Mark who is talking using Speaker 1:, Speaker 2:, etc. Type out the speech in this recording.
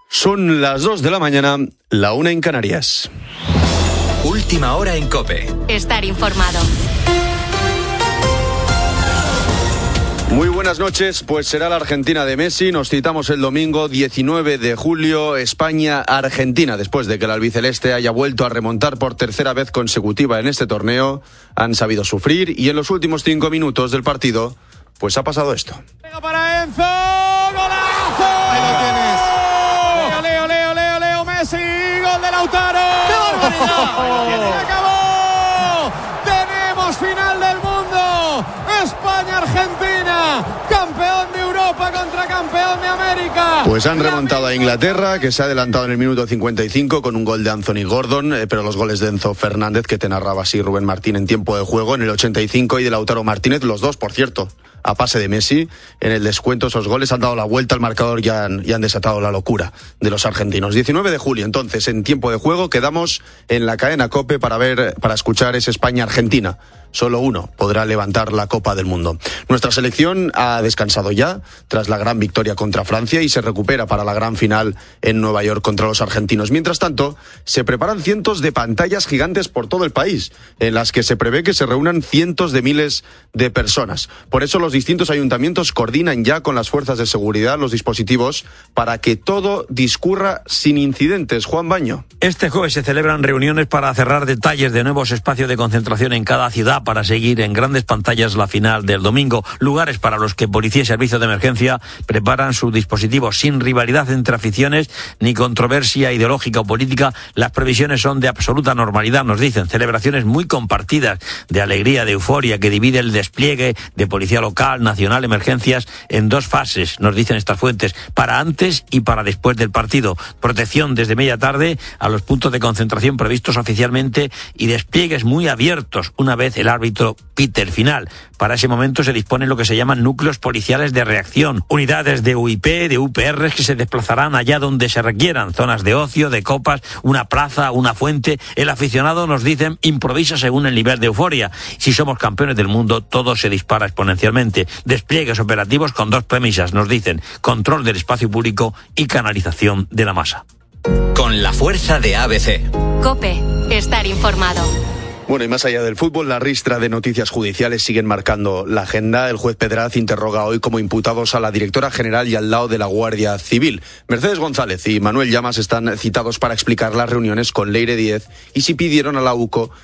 Speaker 1: Son las 2 de la mañana, la 1 en Canarias.
Speaker 2: Última hora en COPE.
Speaker 3: Estar informado.
Speaker 1: Muy buenas noches, pues será la Argentina de Messi. Nos citamos el domingo 19 de julio, España-Argentina. Después de que el albiceleste haya vuelto a remontar por tercera vez consecutiva en este torneo, han sabido sufrir y en los últimos 5 minutos del partido, pues ha pasado esto.
Speaker 4: Venga para Enzo, ¡golazo! Ahí lo tienes. Leo Messi, gol de Lautaro. ¡Qué barbaridad! ¡Se acabó! Tenemos final del mundo. España-Argentina, campeón de Europa contra campeón de América.
Speaker 1: Pues han remontado a Inglaterra, que se ha adelantado en el minuto 55 con un gol de Anthony Gordon, pero los goles de Enzo Fernández, que te narraba así Rubén Martín en tiempo de juego, en el 85, y de Lautaro Martínez, los dos, por cierto, a pase de Messi. En el descuento esos goles han dado la vuelta al marcador y han desatado la locura de los argentinos. 19 de julio, entonces, en tiempo de juego, quedamos en la cadena COPE para escuchar ese España-Argentina. Solo uno podrá levantar la Copa del Mundo. Nuestra selección ha descansado ya tras la gran victoria contra Francia y se recupera para la gran final en Nueva York contra los argentinos. Mientras tanto, se preparan cientos de pantallas gigantes por todo el país, en las que se prevé que se reúnan cientos de miles de personas. Por eso los distintos ayuntamientos coordinan ya con las fuerzas de seguridad los dispositivos para que todo discurra sin incidentes. Juan Baño.
Speaker 5: Este jueves se celebran reuniones para cerrar detalles de nuevos espacios de concentración en cada ciudad para seguir en grandes pantallas la final del domingo. Lugares para los que policía y servicio de emergencia preparan sus dispositivos sin rivalidad entre aficiones ni controversia ideológica o política. Las previsiones son de absoluta normalidad, nos dicen. Celebraciones muy compartidas, de alegría, de euforia, que divide el despliegue de policía local, nacional, emergencias en 2 fases, nos dicen estas fuentes, para antes y para después del partido. Protección desde media tarde a los puntos de concentración previstos oficialmente y despliegues muy abiertos una vez el árbitro pite el final. Para ese momento se disponen lo que se llaman núcleos policiales de reacción, unidades de UIP, de UPR que se desplazarán allá donde se requieran, zonas de ocio, de copas, una plaza, una fuente. El aficionado, nos dicen, improvisa según el nivel de euforia. Si somos campeones del mundo, todo se dispara exponencialmente. Despliegues operativos con 2 premisas, nos dicen: control del espacio público y canalización de la masa.
Speaker 2: Con la fuerza de ABC.
Speaker 3: COPE, estar informado.
Speaker 1: Bueno, y más allá del fútbol, la ristra de noticias judiciales siguen marcando la agenda. El juez Pedraz interroga hoy como imputados a la directora general y al lado de la Guardia Civil. Mercedes González y Manuel Llamas están citados para explicar las reuniones con Leire Díez y si pidieron a la UCO